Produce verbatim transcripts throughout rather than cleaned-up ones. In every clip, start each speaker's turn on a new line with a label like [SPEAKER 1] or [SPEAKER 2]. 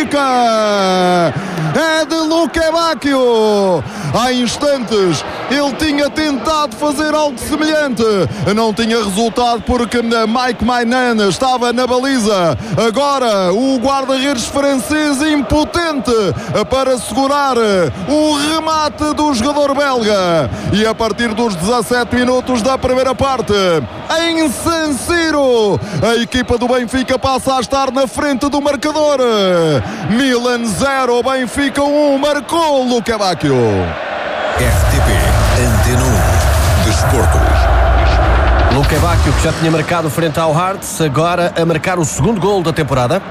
[SPEAKER 1] Benfica. É de Luque Bacchio. Há instantes ele tinha tentado fazer algo semelhante, não tinha resultado porque Mike Maignan estava na baliza. Agora o guarda-redes francês impotente para segurar o remate do jogador belga. E a partir dos dezassete minutos da primeira parte, em San Siro, a equipa do Benfica passa a estar na frente do marcador. Milan zero, Benfica um, marcou Luque Bacchio.
[SPEAKER 2] R T P Antena um Desportos.
[SPEAKER 3] Luque Bacchio, que já tinha marcado frente ao Hearts, agora a marcar o segundo gol da temporada.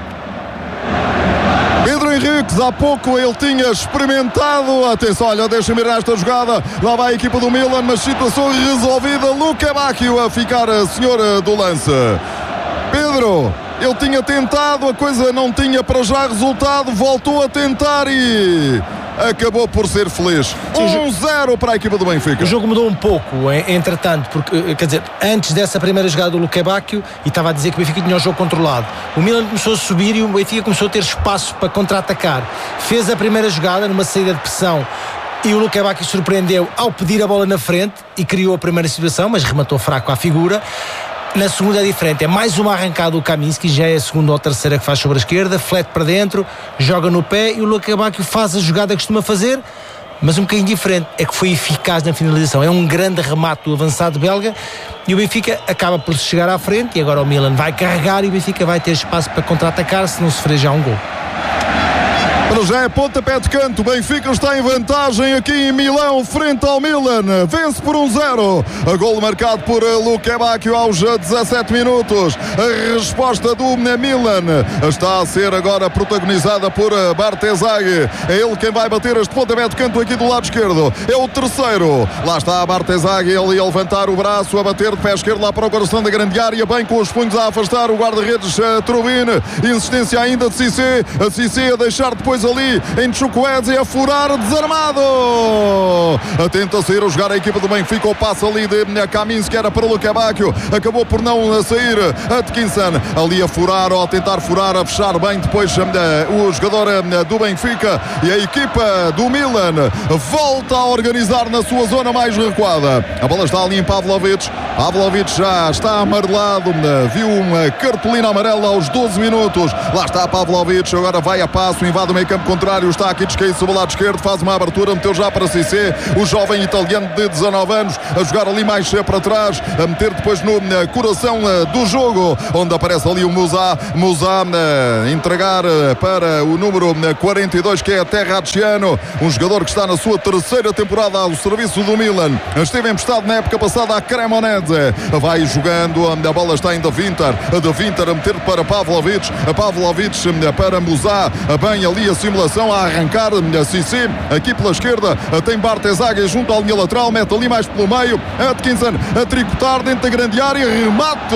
[SPEAKER 1] Pedro Henriques, há pouco ele tinha experimentado. Atenção, olha, deixa-me ir nesta jogada. Lá vai a equipa do Milan, mas situação resolvida. Luque Bacchio a ficar a senhora do lance. Pedro, ele tinha tentado, a coisa não tinha para já resultado, voltou a tentar e acabou por ser feliz. um zero para a equipa do Benfica.
[SPEAKER 4] O jogo mudou um pouco, entretanto, porque, quer dizer, antes dessa primeira jogada do Luque Bacchio, e estava a dizer que o Benfica tinha o jogo controlado, o Milan começou a subir e o Benfica começou a ter espaço para contra-atacar. Fez a primeira jogada numa saída de pressão e o Luque Bacchio surpreendeu ao pedir a bola na frente e criou a primeira situação, mas rematou fraco à figura. Na segunda é diferente, é mais uma arrancada do Kaminski, já é a segunda ou a terceira que faz sobre a esquerda, flete para dentro, joga no pé e o Luque Bacchio faz a jogada que costuma fazer, mas um bocadinho diferente, é que foi eficaz na finalização. É um grande remate do avançado belga e o Benfica acaba por chegar à frente e agora o Milan vai carregar e o Benfica vai ter espaço para contra-atacar se não sofrer já um gol.
[SPEAKER 1] Para já é pontapé de canto. O Benfica está em vantagem aqui em Milão, frente ao Milan. Vence por um zero. A gol marcado por Luque Bacchio aos dezassete minutos. A resposta do Milan está a ser agora protagonizada por Bartezaghi. É ele quem vai bater este pontapé de canto aqui do lado esquerdo. É o terceiro. Lá está Bartezaghi, ele a levantar o braço, a bater de pé esquerdo lá para o coração da grande área, bem com os punhos a afastar o guarda-redes Trubin. Insistência ainda de Cissé. A Cissé a deixar depois ali em Chukwueze a furar desarmado. Tenta sair a jogar a equipa do Benfica. O passo ali de Kaminski era para o Luque Bacchio. Acabou por não sair. Atkinson ali a furar ou a tentar furar, a fechar bem depois o jogador do Benfica. E a equipa do Milan volta a organizar na sua zona mais recuada. A bola está ali em Pavlovic. Pavlovic já está amarelado. Viu uma cartolina amarela aos doze minutos. Lá está Pavlovic. Agora vai a passo, invade o meio campo contrário, está aqui descaído sobre o lado esquerdo, faz uma abertura, meteu já para Cissé, o jovem italiano de dezanove anos, a jogar ali mais para trás, a meter depois no coração do jogo, onde aparece ali o Musa, Musa entregar para o número quarenta e dois, que é Terracciano, um jogador que está na sua terceira temporada ao serviço do Milan, esteve emprestado na época passada à Cremonese, vai jogando, a bola está ainda Vinter, de Vinter a meter para Pavlovic, a Pavlovic para Musa, bem ali a simulação a arrancar a Cissé, aqui pela esquerda tem Bartezaghi junto à linha lateral, mete ali mais pelo meio, Atkinson a tricotar dentro da grande área, remate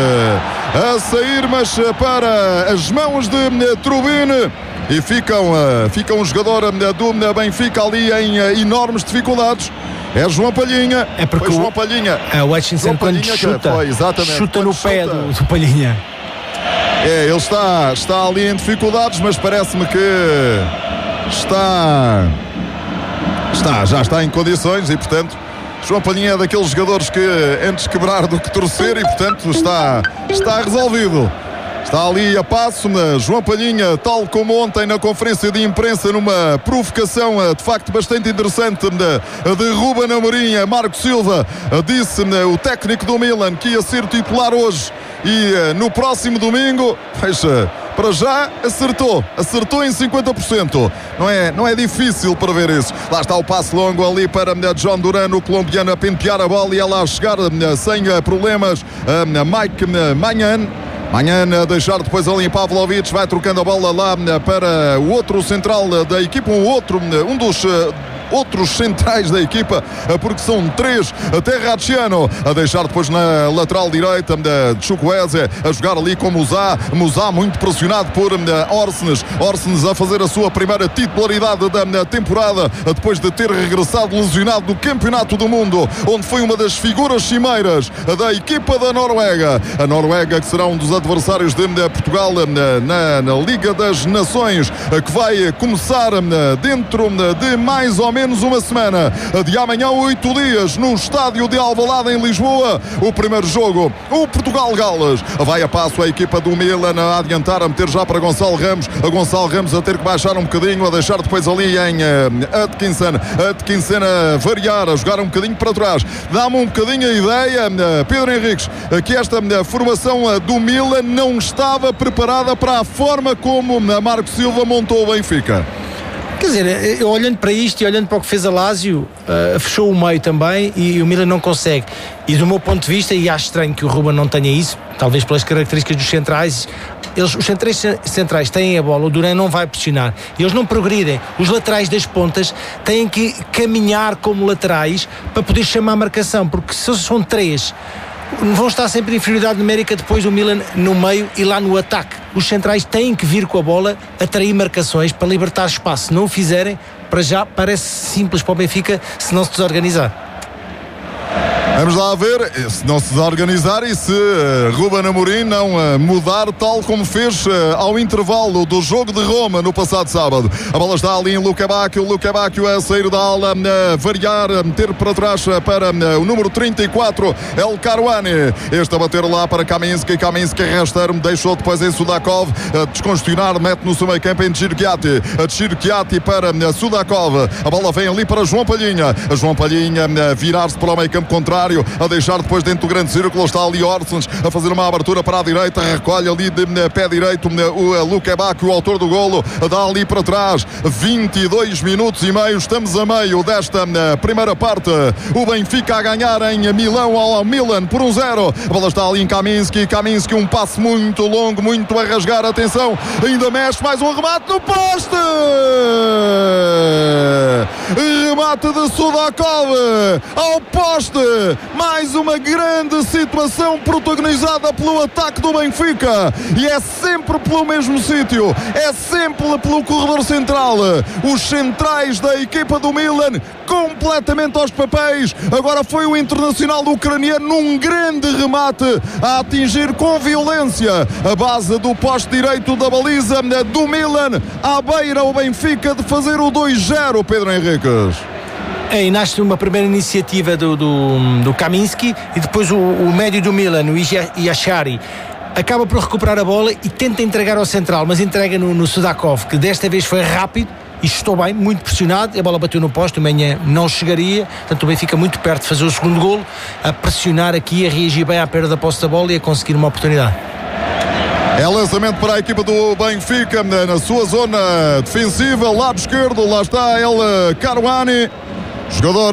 [SPEAKER 1] a sair, mas para as mãos de Trubin e ficam, fica um jogador do Benfica ali em enormes dificuldades. É João Palhinha.
[SPEAKER 4] É porque
[SPEAKER 1] foi João
[SPEAKER 4] o,
[SPEAKER 1] Palhinha.
[SPEAKER 4] É o Atkinson quando chuta, foi, chuta no pé do, do Palhinha.
[SPEAKER 1] É, ele está, está ali em dificuldades, mas parece-me que está, está, já está em condições e, portanto, João Palhinha é daqueles jogadores que antes quebrar do que torcer e, portanto, está, está resolvido. Está ali a passo, João Palhinha, tal como ontem na conferência de imprensa, numa provocação de facto bastante interessante de, de Ruben Amorim. Marco Silva disse o técnico do Milan que ia ser titular hoje e no próximo domingo, fecha. Para já acertou, acertou em cinquenta por cento. Não é, não é difícil prever isso. Lá está o passe longo ali para John Duran, o colombiano, a pentear a bola e ela a chegar sem problemas. Mike Maignan. Manhã a deixar depois ali em Pavlovic, vai trocando a bola lá para o outro central da equipa, um outro, um dos outros centrais da equipa, porque são três. Terracciano a deixar depois na lateral direita de Chukwueze, a jogar ali com Musá. Musá muito pressionado por Orsnes. Orsnes a fazer a sua primeira titularidade da temporada, depois de ter regressado lesionado do Campeonato do Mundo, onde foi uma das figuras cimeiras da equipa da Noruega. A Noruega que será um dos adversários de Portugal na, na Liga das Nações, que vai começar dentro de mais ou menos uma semana. De amanhã, oito dias, no estádio de Alvalade, em Lisboa, o primeiro jogo, o Portugal-Gales. Vai a passo a equipa do Milan a adiantar, a meter já para Gonçalo Ramos. A Gonçalo Ramos a ter que baixar um bocadinho, a deixar depois ali em uh, Atkinson. Atkinson a variar, a jogar um bocadinho para trás. Dá-me um bocadinho a ideia, uh, Pedro Henriques, uh, que esta uh, formação uh, do Milan não estava preparada para a forma como uh, Marco Silva montou o Benfica.
[SPEAKER 4] Quer dizer, eu olhando para isto e olhando para o que fez a Lazio, uh, fechou o meio também e o Milan não consegue. E do meu ponto de vista, e acho estranho que o Ruben não tenha isso, talvez pelas características dos centrais, eles, os centrais, centrais têm a bola, o Duran não vai pressionar, eles não progridem. Os laterais das pontas têm que caminhar como laterais para poder chamar a marcação, porque se são três, vão estar sempre em inferioridade numérica depois do Milan no meio e lá no ataque. Os centrais têm que vir com a bola, atrair marcações para libertar espaço. Se não o fizerem, para já parece simples para o Benfica, se não se desorganizar.
[SPEAKER 1] Vamos lá ver se não se desorganizar e se uh, Ruben Amorim não uh, mudar tal como fez uh, ao intervalo do jogo de Roma no passado sábado. A bola está ali em Luka Bacchio, Luka Bacchio a sair da ala, uh, variar, a meter para trás uh, para uh, o número trinta e quatro, El Karouani. Este a bater lá para Kaminski, Kaminski arrastar-me, deixou depois em Sudakov, uh, descongestionar, mete no seu meio campo em Tchirkiati, a Tchirkiati para uh, Sudakov. A bola vem ali para João Palhinha, a João Palhinha uh, virar-se para o meio campo contrário, a deixar depois dentro do grande círculo. Está ali Orsens a fazer uma abertura para a direita, recolhe ali de, de pé direito o Luka Bacchio, o autor do golo, dá ali para trás. Vinte e dois minutos e meio, estamos a meio desta primeira parte. O Benfica a ganhar em Milão ao Milan por um zero. A bola está ali em Kaminski, Kaminski, um passe muito longo, muito a rasgar, atenção, ainda mexe, mais um remate no poste, remate de Sudakov ao poste. Mais uma grande situação protagonizada pelo ataque do Benfica, e é sempre pelo mesmo sítio, é sempre pelo corredor central. Os centrais da equipa do Milan completamente aos papéis. Agora foi o internacional ucraniano num grande remate a atingir com violência a base do poste direito da baliza do Milan, à beira o Benfica de fazer o dois zero, Pedro Henriques.
[SPEAKER 4] É, e nasce uma primeira iniciativa do, do, do Kaminski, e depois o, o médio do Milan, o Yashari, acaba por recuperar a bola e tenta entregar ao central, mas entrega no, no Sudakov, que desta vez foi rápido e estou bem, muito pressionado. A bola bateu no poste, o Menha não chegaria, portanto o Benfica muito perto de fazer o segundo golo, a pressionar aqui, a reagir bem à perda da posse da bola e a conseguir uma oportunidade.
[SPEAKER 1] É lançamento para a equipa do Benfica na sua zona defensiva, lado esquerdo, lá está El Karouani, jogador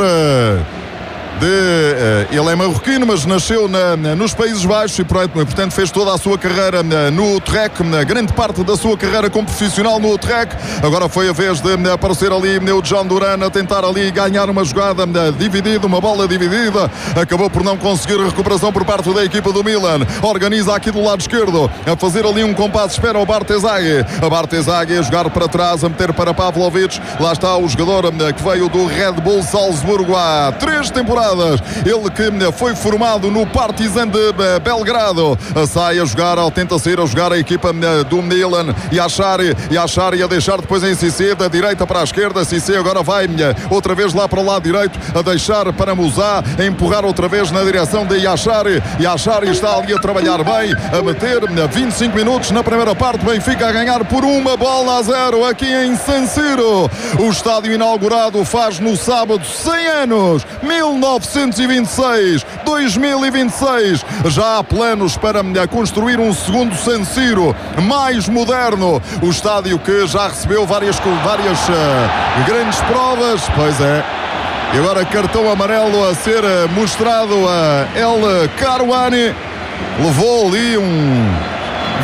[SPEAKER 1] de, uh, ele é marroquino, mas nasceu na, na, nos Países Baixos e portanto fez toda a sua carreira na, no Utrecht, na grande parte da sua carreira como profissional no Utrecht. Agora foi a vez de uh, aparecer ali uh, o John Duran a tentar ali ganhar uma jogada uh, dividida, uma bola dividida, acabou por não conseguir recuperação por parte da equipa do Milan. Organiza aqui do lado esquerdo, a fazer ali um compasso, espera o Bartezaghi, a Bartezaghi a jogar para trás, a meter para Pavlovic. Lá está o jogador uh, que veio do Red Bull Salzburgo há três temporadas. Ele que foi formado no Partizan de Belgrado, sai a jogar, tenta sair a jogar a equipa do Milan. Yashari, Yashari a deixar depois em Cissé, da direita para a esquerda. Cissé agora vai outra vez lá para o lado direito, a deixar para Musá, a empurrar outra vez na direção de Yashari. Yashari está ali a trabalhar bem, a meter vinte e cinco minutos na primeira parte. Benfica a ganhar por uma bola a zero aqui em San Siro. O estádio inaugurado faz no sábado cem anos, mil novecentos e vinte e seis, dois mil e vinte e seis. Já há planos para construir um segundo San Siro mais moderno. O estádio que já recebeu várias, várias uh, grandes provas. Pois é. E agora cartão amarelo a ser mostrado a El Karouani. Levou ali um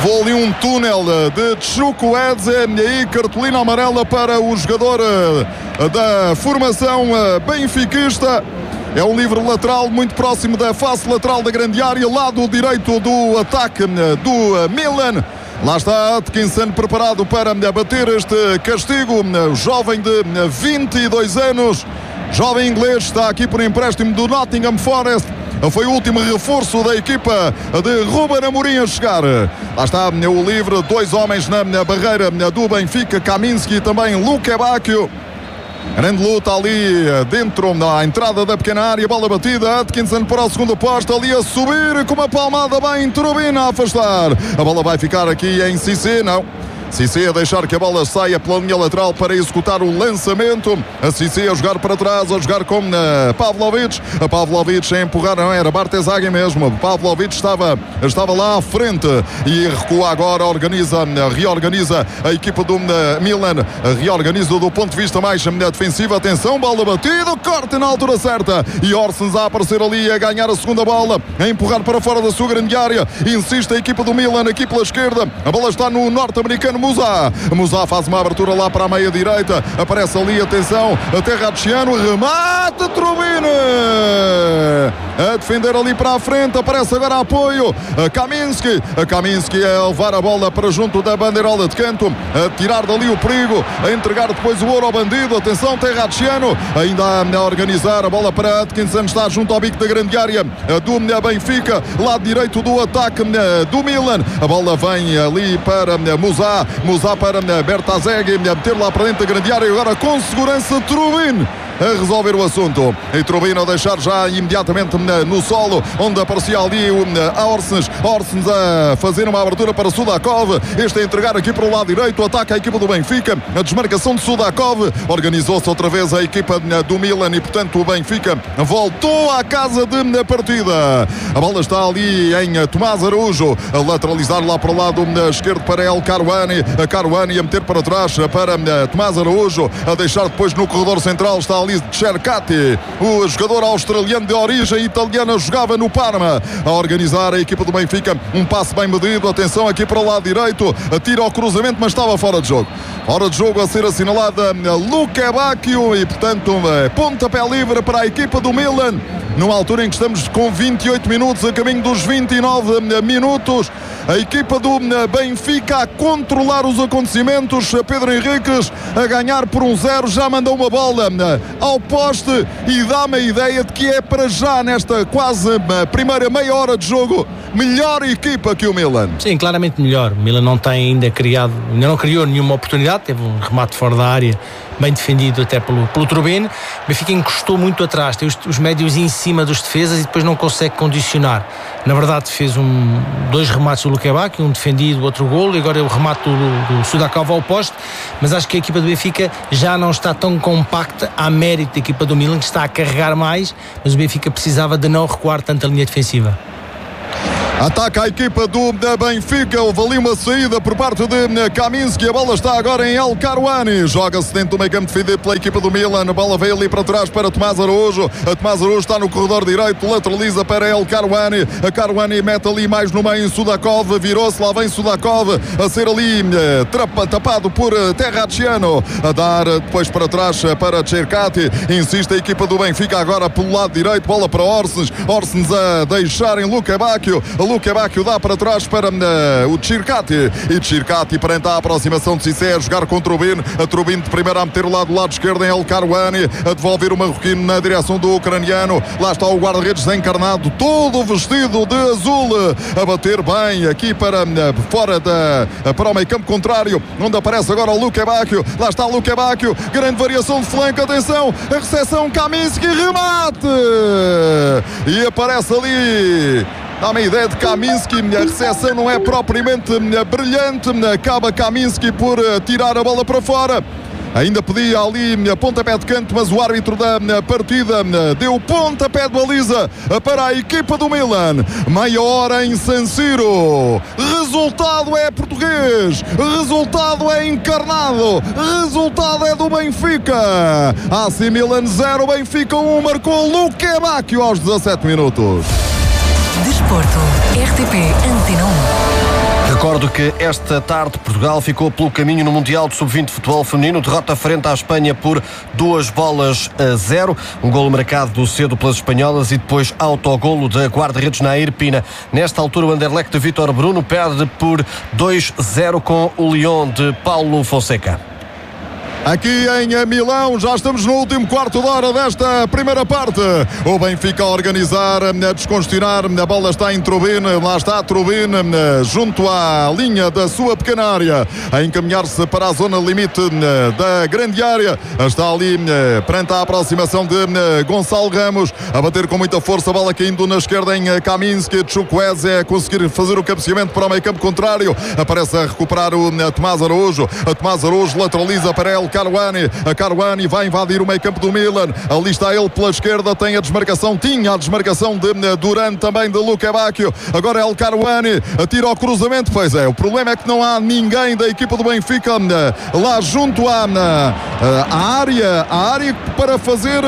[SPEAKER 1] Levou ali um túnel de Chukwueze e aí cartolina amarela para o jogador da formação benfiquista. É um livre lateral muito próximo da face lateral da grande área, lado direito do ataque do Milan. Lá está Atkinson preparado para bater este castigo. O jovem de vinte e dois anos, jovem inglês, está aqui por empréstimo do Nottingham Forest. Foi o último reforço da equipa de Ruben Amorim a chegar. Lá está o livre, dois homens na barreira do Benfica, Kaminski e também Luke Bacchio. Grande luta ali dentro da entrada da pequena área, bola batida, Atkinson para o segundo posto, ali a subir com uma palmada bem, Turbina a afastar. A bola vai ficar aqui em Cissé, não. Cissé a deixar que a bola saia pela linha lateral para executar o lançamento. A Cissé a jogar para trás, a jogar com uh, Pavlovic. A Pavlovic a empurrar, não era Bartesaghi mesmo. Pavlovic estava, estava lá à frente e recua agora, organiza, reorganiza a equipa do uh, Milan. Reorganiza do ponto de vista mais uh, defensivo. Atenção, bola batida, corte na altura certa. E Orsens a aparecer ali a ganhar a segunda bola, a empurrar para fora da sua grande área. Insiste a equipa do Milan aqui pela esquerda. A bola está no norte-americano Musa. Musa faz uma abertura lá para a meia direita. Aparece ali, atenção, a Terracciano, remate, Turbine a defender ali para a frente. Aparece agora apoio a Kaminski. A Kaminski a levar a bola para junto da bandeirola de canto, a tirar dali o perigo, a entregar depois o ouro ao bandido. Atenção, Terracciano ainda a organizar a bola para Atkinson, está junto ao bico da grande área do Benfica, lado direito do ataque do Milan. A bola vem ali para Musa. Musa para Bertazeghi, meter lá para dentro da grande área. Agora com segurança Turbine a resolver o assunto. E Turbine a deixar já imediatamente no solo, onde aparecia ali o Orsens. Orsens a fazer uma abertura para Sudakov. Este a entregar aqui para o lado direito. Ataca a equipa do Benfica. A desmarcação de Sudakov. Organizou-se outra vez a equipa do Milan e, portanto, o Benfica voltou à casa de partida. A bola está ali em Tomás Araújo, a lateralizar lá para o lado esquerdo para El Karouani. A Karouani a meter para trás para Tomás Araújo, a deixar depois no corredor central. Está ali Cercati, o jogador australiano de origem italiana, jogava no Parma, a organizar a equipa do Benfica. Um passe bem medido, atenção aqui para o lado direito, atira ao cruzamento, mas estava fora de jogo. Fora de jogo a ser assinalada Luke Bacchio e, portanto, pontapé livre para a equipa do Milan, numa altura em que estamos com vinte e oito minutos, a caminho dos vinte e nove minutos. A equipa do Benfica a controlar os acontecimentos. Pedro Henriques a ganhar por um zero, já mandou uma bola ao poste e dá-me a ideia de que é para já, nesta quase primeira meia hora de jogo, melhor equipa que o Milan.
[SPEAKER 4] Sim, claramente melhor. O Milan não tem ainda criado, ainda não criou nenhuma oportunidade, teve um remate fora da área, bem defendido até pelo, pelo Turbine. O Benfica encostou muito atrás, tem os, os médios em cima dos defesas e depois não consegue condicionar. Na verdade fez um, dois remates do Luke Bacchio, um defendido, outro golo, e agora é o remate do, do Sudakov ao poste. Mas acho que a equipa do Benfica já não está tão compacta, à mérito da equipa do Milan, que está a carregar mais, mas o Benfica precisava de não recuar tanto a linha defensiva.
[SPEAKER 1] Ataca a equipa do Benfica. Houve ali uma saída por parte de Kaminski. A bola está agora em El Karouani. Joga-se dentro do meio campo defendido pela equipa do Milan. A bola veio ali para trás para Tomás Araújo. A Tomás Araújo está no corredor direito. Lateraliza para El Karouani. A Karouani mete ali mais no meio. Sudakov virou-se. Lá vem Sudakov a ser ali eh, trapa, tapado por eh, Terracciano. A dar eh, depois para trás eh, para Cercati. Insiste a equipa do Benfica agora pelo lado direito. Bola para Orsens. Orsens a deixar em Luke Bacchio. Luke Bacchio dá para trás para uh, o Cercati, e Cercati perante a aproximação de Cissé, a jogar com o Turbine. A Turbine de primeira a meter o lado do lado esquerdo em El Karouani, a devolver o marroquino na direção do ucraniano. Lá está o guarda-redes encarnado, todo vestido de azul, a bater bem aqui para uh, fora da, uh, para o meio campo contrário, onde aparece agora o Luke Bacchio. Lá está o Luke Bacchio, grande variação de flanco, atenção, a recepção, Kaminski, remate! E aparece ali, dá-me a ideia de Kaminski. A recepção não é propriamente brilhante. Acaba Kaminski por tirar a bola para fora. Ainda pedia ali pontapé de canto, mas o árbitro da partida deu pontapé de baliza para a equipa do Milan. Meia hora em San Siro. Resultado é português. Resultado é encarnado. Resultado é do Benfica. A C Milan zero, Benfica um. Marcou Luke Bacchio aos dezassete minutos.
[SPEAKER 5] Desporto, R T P Antena um.
[SPEAKER 3] Recordo que esta tarde Portugal ficou pelo caminho no Mundial de sub vinte de Futebol Feminino, derrota frente à Espanha por duas bolas a zero, um golo marcado cedo pelas espanholas e depois autogolo da guarda-redes Nair Pina. Nesta altura o Anderlecht de Vítor Bruno perde por dois a zero com o Lyon de Paulo Fonseca.
[SPEAKER 1] Aqui em Milão, já estamos no último quarto de hora desta primeira parte. O Benfica a organizar, a descongestionar, a bola está em Trubin, lá está Trubin, junto à linha da sua pequena área, a encaminhar-se para a zona limite da grande área. Está ali perante a aproximação de Gonçalo Ramos, a bater com muita força, a bola caindo na esquerda em Kaminski, Chukwueze a conseguir fazer o cabeceamento para o meio campo contrário, aparece a recuperar o Tomás Araújo, a Tomás Araújo lateraliza para El Caruani, a Caruani vai invadir o meio campo do Milan, ali está ele pela esquerda, tem a desmarcação, tinha a desmarcação de Duran, também de Luka Bacchio, agora El Caruani atira ao cruzamento, pois é, o problema é que não há ninguém da equipa do Benfica lá junto à, à área, à área para fazer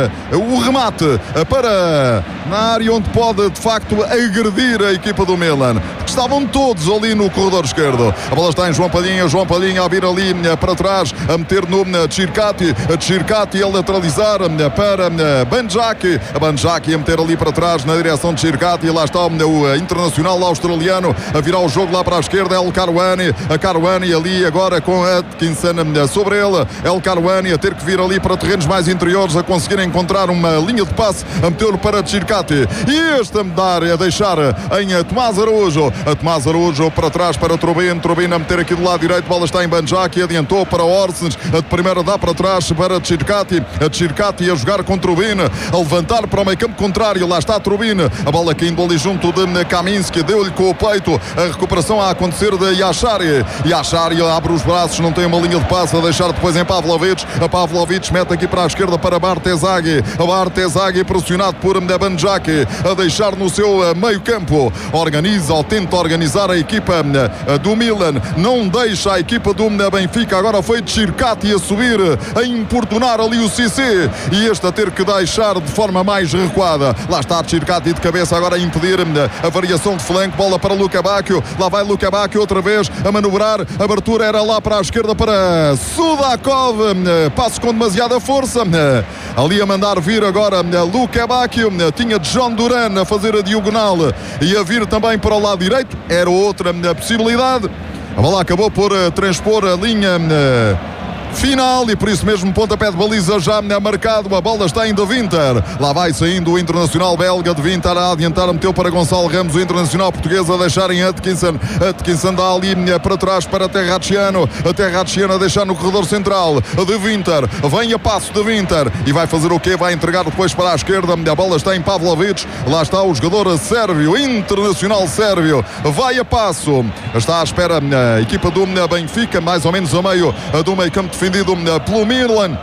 [SPEAKER 1] o remate, para na área onde pode de facto agredir a equipa do Milan, porque estavam todos ali no corredor esquerdo. A bola está em João Palhinha, João Palhinha a vir ali para trás, a meter no Circati, a Circati a lateralizar para Banjaki, a Banjaki a meter ali para trás na direção de Circati, lá está o internacional australiano a virar o jogo lá para a esquerda, El Caruani, a Caruani ali agora com Atkinson sobre ele, El Caruani a ter que vir ali para terrenos mais interiores, a conseguir encontrar uma linha de passe, a metê-lo para Circati, e este a mudar, a deixar em Tomás Araújo, a Tomás Araújo para trás para Trubin, Trubin a meter aqui do lado direito, a bola está em Banjaki, adiantou para Orsens, a de primeira dá para trás para Circati, a Circati a jogar com Trubin, a levantar para o meio campo contrário, lá está Trubin, a bola caindo ali junto de Kaminski, deu-lhe com o peito, a recuperação a acontecer de Yashari, Yashari abre os braços, não tem uma linha de passe, a deixar depois em Pavlovic, a Pavlovic mete aqui para a esquerda para Bartezaghi, a Bartezaghi pressionado por Banjaki, a deixar no seu meio campo, organiza ou tenta organizar a equipa do Milan, não deixa a equipa do Benfica, agora foi Circati a subir, a importunar ali o Cissé, e este a ter que deixar de forma mais recuada, lá está Circati de cabeça agora a impedir a variação de flanco, bola para Luka Bacchio, lá vai Luka Bacchio outra vez a manobrar, a abertura era lá para a esquerda para Sudakov, passo com demasiada força, ali a mandar vir agora Luka Bacchio, tinha John Duran a fazer a diagonal e a vir também para o lado direito, era outra possibilidade. A bola acabou por uh, transpor a linha uh, final e por isso mesmo pontapé de baliza já marcado, a bola está ainda Winter, lá vai saindo o internacional belga de Winter a adiantar, meteu para Gonçalo Ramos, o internacional português a deixar em Atkinson, Atkinson dá ali para trás para Terracciano, a Terracciano a deixar no corredor central de Winter, vem a passo de Winter e vai fazer o quê? Vai entregar depois para a esquerda, a bola está em Pavlovic, lá está o jogador sérvio, internacional sérvio, vai a passo, está à espera a equipa do Benfica, mais ou menos a meio do meio campo defendido pelo Milan.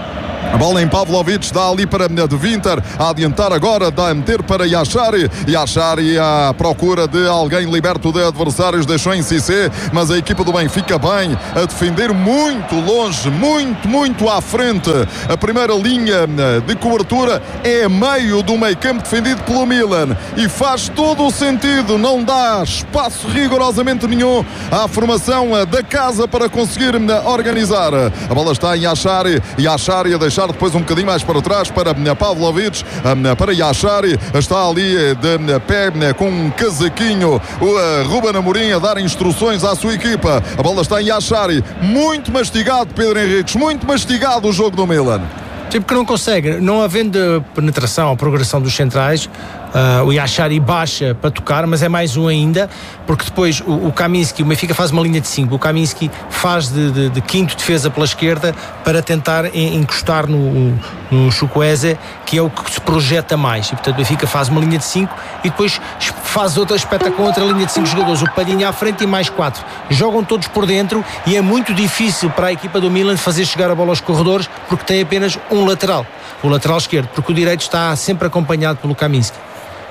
[SPEAKER 1] A bola em Pavlovic, dá ali para de Winter, a adiantar agora, dá a meter para Yashari, Yashari à procura de alguém liberto de adversários, deixou em Cissé, mas a equipa do Benfica bem, a defender muito longe, muito, muito à frente, a primeira linha de cobertura é a meio do meio campo defendido pelo Milan, e faz todo o sentido, não dá espaço rigorosamente nenhum à formação da casa para conseguir organizar, a bola está em Yashari, Yashari a deixar depois um bocadinho mais para trás para Pavlovic, para Yashari, está ali de pé com um casaquinho o Ruben Amorim a dar instruções à sua equipa, a bola está em Yashari, muito mastigado Pedro Henriques, muito mastigado o jogo do Milan.
[SPEAKER 4] Sim, porque não consegue, não havendo penetração ou progressão dos centrais, uh, o Yashari baixa para tocar, mas é mais um ainda, porque depois o, o Kaminski, o Benfica faz uma linha de cinco, o Kaminski faz de, de, de quinto defesa pela esquerda para tentar encostar no, no Chukwueze, que é o que se projeta mais, e portanto o Benfica faz uma linha de cinco e depois faz outra, espeta com outra linha de cinco jogadores, o Palhinha à frente e mais quatro, jogam todos por dentro e é muito difícil para a equipa do Milan fazer chegar a bola aos corredores, porque tem apenas um lateral, o lateral esquerdo, porque o direito está sempre acompanhado pelo Kaminski.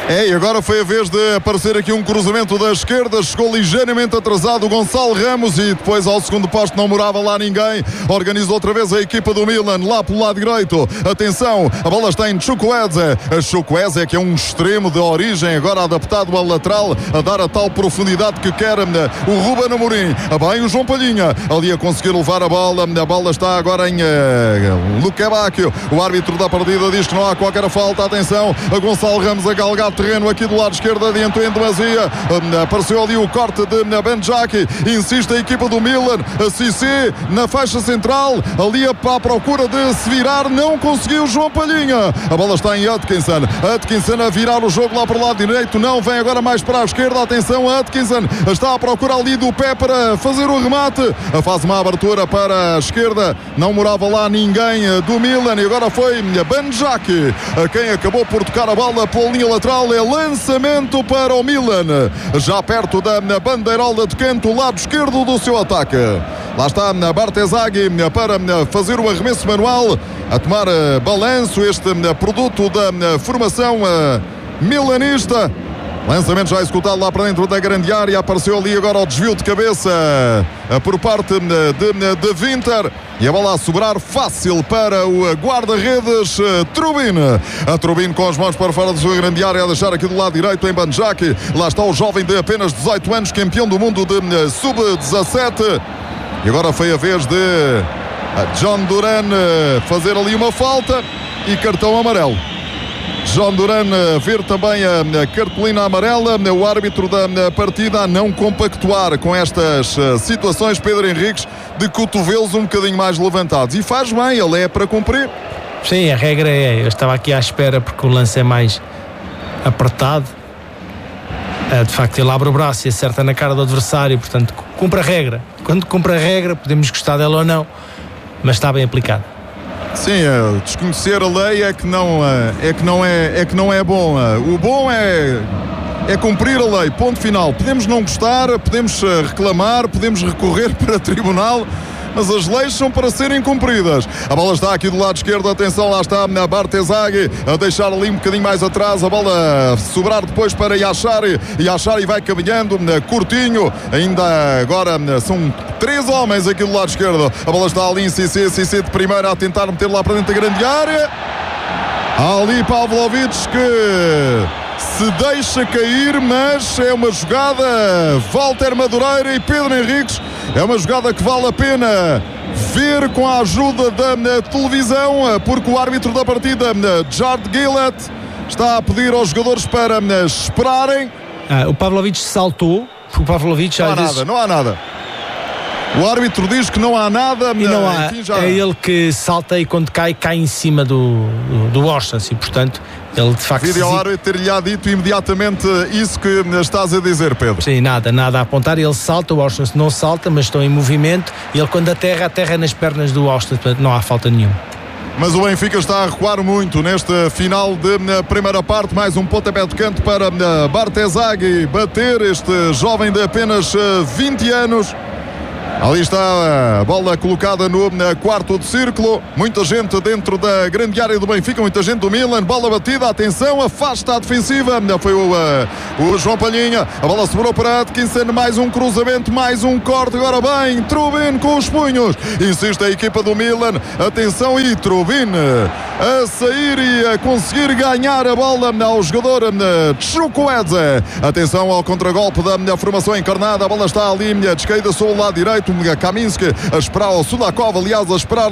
[SPEAKER 1] É, e agora foi a vez de aparecer aqui um cruzamento da esquerda, chegou ligeiramente atrasado o Gonçalo Ramos e depois ao segundo posto não morava lá ninguém, organiza outra vez a equipa do Milan, lá pelo lado direito, atenção, a bola está em Chukwueze, a Chukwueze que é um extremo de origem, agora adaptado ao lateral, a dar a tal profundidade que quer o Ruben Amorim, bem o João Palhinha, ali a conseguir levar a bola, a bola está agora em uh, Lukebakio, o árbitro da partida diz que não há qualquer falta, atenção, a Gonçalo Ramos a galgar terreno aqui do lado esquerdo, adiantou em demasia, apareceu ali o corte de Benjaki, insiste a equipa do Milan, a Cissé na faixa central, ali à procura de se virar, não conseguiu João Palhinha, a bola está em Atkinson, Atkinson a virar o jogo lá para o lado direito, não, vem agora mais para a esquerda, atenção, Atkinson está à procura ali do pé para fazer o remate, faz uma abertura para a esquerda, não morava lá ninguém do Milan e agora foi Benjaki a quem acabou por tocar a bola pela linha lateral, é lançamento para o Milan, já perto da bandeirola de canto, lado esquerdo do seu ataque. Lá está Bartezaghi para fazer o arremesso manual, a tomar balanço este produto da formação milanista. Lançamento já executado lá para dentro da grande área. Apareceu ali agora o desvio de cabeça por parte de, de Winter. E a bola a sobrar fácil para o guarda-redes Trubin. A Trubin com as mãos para fora da sua grande área, a deixar aqui do lado direito em Benjaki. Lá está o jovem de apenas dezoito anos, campeão do mundo de sub dezassete. E agora foi a vez de John Duran fazer ali uma falta e cartão amarelo. John Duran ver também a cartolina amarela, o árbitro da partida a não compactuar com estas situações, Pedro Henriques, de cotovelos um bocadinho mais levantados, e faz bem, ele é para cumprir.
[SPEAKER 4] Sim, a regra é, eu estava aqui à espera porque o lance é mais apertado, de facto ele abre o braço e acerta na cara do adversário, portanto cumpre a regra, quando cumpre a regra podemos gostar dela ou não, mas está bem aplicado.
[SPEAKER 1] Sim, desconhecer a lei é que não é, que não é, é, que não é bom. O bom é, é cumprir a lei, ponto final. Podemos não gostar, podemos reclamar, podemos recorrer para tribunal, mas as leis são para serem cumpridas. A bola está aqui do lado esquerdo, atenção, lá está a Bartezaghi a deixar ali um bocadinho mais atrás, a bola a sobrar depois para Yashari, Yashari vai caminhando curtinho, ainda agora são três homens aqui do lado esquerdo, a bola está ali em Cissé, Cissé de primeira a tentar meter lá para dentro da grande área, ali Pavlovic que se deixa cair, mas é uma jogada, Walter Madureira e Pedro Henriques, é uma jogada que vale a pena ver com a ajuda da televisão, porque o árbitro da partida, Jard Gillett, está a pedir aos jogadores para esperarem.
[SPEAKER 4] Ah, o Pavlovic saltou, o Pavlovic
[SPEAKER 1] não há
[SPEAKER 4] vezes...
[SPEAKER 1] nada, não há nada. O árbitro diz que não há nada,
[SPEAKER 4] e não há,
[SPEAKER 1] enfim, já...
[SPEAKER 4] é ele que salta e quando cai, cai em cima do, do, do Orsens e portanto ele de facto...
[SPEAKER 1] Vídeo árbitro ter-lhe dito imediatamente isso que estás a dizer, Pedro.
[SPEAKER 4] Sim, nada, nada a apontar, ele salta, o Orsens não salta, mas estão em movimento e ele quando aterra, aterra nas pernas do Orsens, portanto não há falta nenhuma.
[SPEAKER 1] Mas o Benfica está a recuar muito neste final de primeira parte, mais um pontapé de canto para Bartezaghi bater este jovem de apenas vinte anos. Ali está a bola colocada no quarto de círculo, muita gente dentro da grande área do Benfica, muita gente do Milan, bola batida, atenção, afasta a defensiva, foi o, o João Palhinha, a bola sobrou para Atkinson, mais um cruzamento, mais um corte, agora bem, Trubin com os punhos, insiste a equipa do Milan, atenção e Trubin a sair e a conseguir ganhar a bola ao jogador Chukwueze, atenção ao contragolpe da formação encarnada, a bola está ali, descaída sobre o lado direito, Kaminski a esperar o Sudakov, aliás a esperar